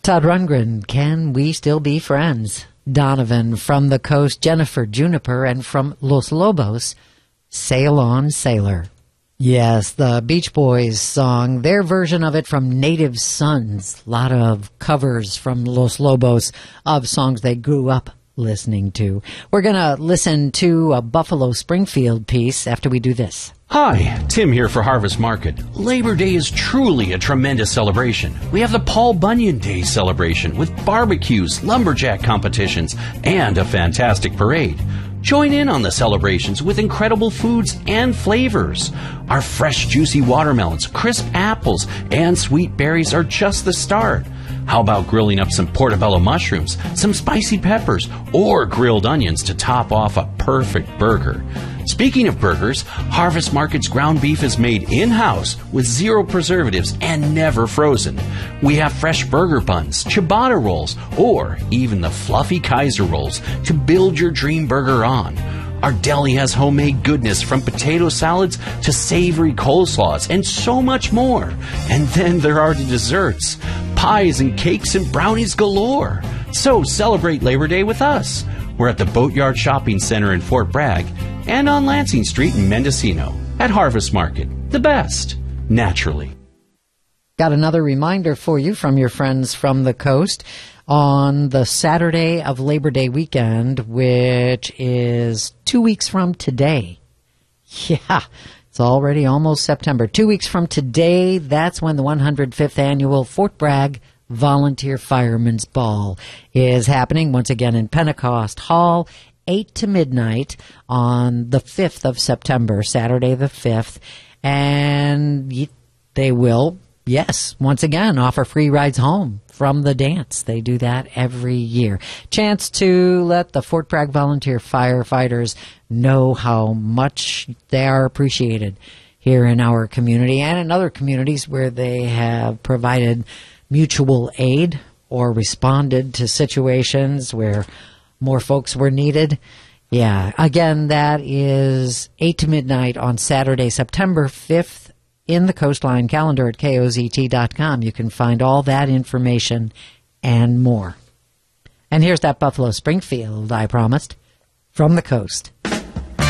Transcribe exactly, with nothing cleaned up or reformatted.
Todd Rundgren, Can We Still Be Friends? Donovan from the Coast, Jennifer Juniper, and from Los Lobos, Sail On Sailor. Yes, the Beach Boys song, their version of it from Native Sons. A lot of covers from Los Lobos of songs they grew up listening to. We're going to listen to a Buffalo Springfield piece after we do this. Hi, Tim here for Harvest Market. Labor Day is truly a tremendous celebration. We have the Paul Bunyan Day celebration with barbecues, lumberjack competitions, and a fantastic parade. Join in on the celebrations with incredible foods and flavors. Our fresh, juicy watermelons, crisp apples, and sweet berries are just the start. How about grilling up some portobello mushrooms, some spicy peppers, or grilled onions to top off a perfect burger? Speaking of burgers, Harvest Market's ground beef is made in-house with zero preservatives and never frozen. We have fresh burger buns, ciabatta rolls, or even the fluffy Kaiser rolls to build your dream burger on. Our deli has homemade goodness from potato salads to savory coleslaws and so much more. And then there are the desserts, pies and cakes and brownies galore. So celebrate Labor Day with us. We're at the Boatyard Shopping Center in Fort Bragg and on Lansing Street in Mendocino at Harvest Market. The best, naturally. Got another reminder for you from your friends from the coast. On the Saturday of Labor Day weekend, which is two weeks from today. Yeah, it's already almost September. Two weeks from today, that's when the one hundred fifth Annual Fort Bragg Volunteer Firemen's Ball is happening once again in Pentecost Hall, eight to midnight on the fifth of September, Saturday the fifth. And they will, yes, once again, offer free rides home from the dance. They do that every year. Chance to let the Fort Bragg volunteer firefighters know how much they are appreciated here in our community and in other communities where they have provided mutual aid or responded to situations where more folks were needed. Yeah, again, that is eight to midnight on Saturday, September fifth. In the Coastline calendar at K O Z T dot com. You can find all that information and more. And here's that Buffalo Springfield I promised from the coast.